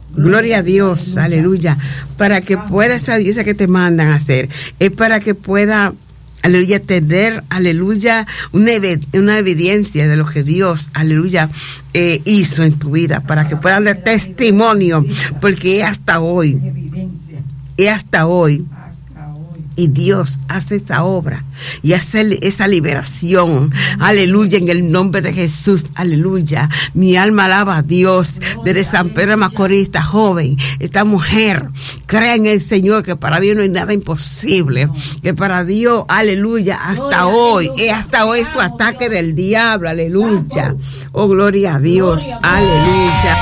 Gloria a Dios, aleluya. Para que pueda esa belleza que te mandan a hacer, es para que pueda, aleluya, tener, aleluya, una evidencia de lo que Dios, aleluya, hizo en tu vida, para que puedan dar testimonio, porque es hasta hoy. Y Dios hace esa obra y hace esa liberación, aleluya, en el nombre de Jesús, aleluya. Mi alma alaba a Dios. Desde San Pedro de Macorís, esta joven, esta mujer, crea en el Señor, que para Dios no hay nada imposible, que para Dios, aleluya, hasta hoy es tu ataque del diablo, aleluya. Oh, gloria a Dios, aleluya.